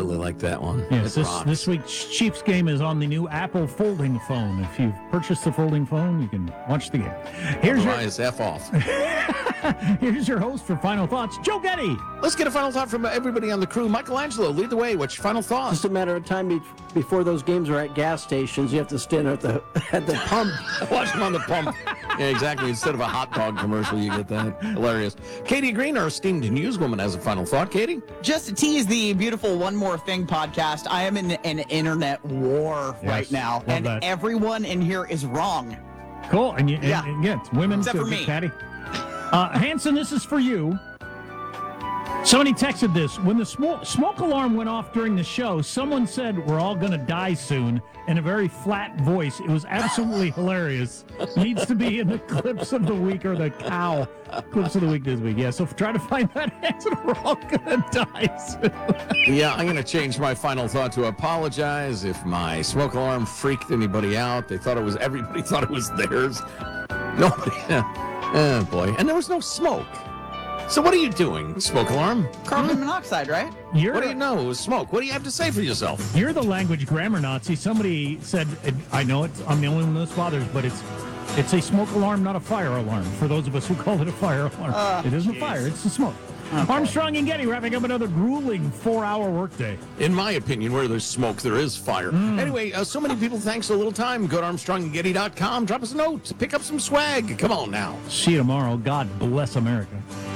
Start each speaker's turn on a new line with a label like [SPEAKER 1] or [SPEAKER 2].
[SPEAKER 1] really like that one.
[SPEAKER 2] Yes, this week's Chiefs game is on the new Apple folding phone. If you've purchased the folding phone, you can watch the game.
[SPEAKER 1] Otherwise, F off.
[SPEAKER 2] Here's your host for Final Thoughts, Joe Getty.
[SPEAKER 1] Let's get a final thought from everybody on the crew. Michelangelo, lead the way. What's your final thought?
[SPEAKER 3] Just a matter of time before those games are at gas stations. You have to stand at the pump.
[SPEAKER 1] Watch them on the pump. Yeah, exactly. Instead of a hot dog commercial, you get that. Hilarious. Katie Green, our esteemed newswoman, has a final thought. Katie?
[SPEAKER 4] Just to tease the beautiful One More Thing podcast, I am in an internet war right now, and everyone in here is wrong.
[SPEAKER 2] Cool. And it's women.
[SPEAKER 4] Except for me.
[SPEAKER 2] Patty. Hanson, this is for you. Somebody texted this. When the smoke alarm went off during the show, someone said, "We're all going to die soon," in a very flat voice. It was absolutely hilarious. Needs to be in the clips of the week, or the cow clips of the week this week. Yeah, so try to find that answer. We're all going to die soon.
[SPEAKER 1] Yeah, I'm going to change my final thought to apologize if my smoke alarm freaked anybody out. Everybody thought it was theirs. Nobody. Oh, boy. And there was no smoke. So what are you doing, smoke alarm?
[SPEAKER 4] Carbon monoxide, right?
[SPEAKER 1] What do you know? It was smoke. What do you have to say for yourself?
[SPEAKER 2] You're the language grammar Nazi. Somebody said, I know I'm the only one this bothers, but it's a smoke alarm, not a fire alarm. For those of us who call it a fire alarm. It isn't a fire, it's the smoke. Okay. Armstrong and Getty wrapping up another grueling 4-hour workday.
[SPEAKER 1] In my opinion, where there's smoke, there is fire. Anyway, so many people, thanks a little time. Go to ArmstrongandGetty.com. Drop us a note. Pick up some swag. Come on now.
[SPEAKER 2] See you tomorrow. God bless America.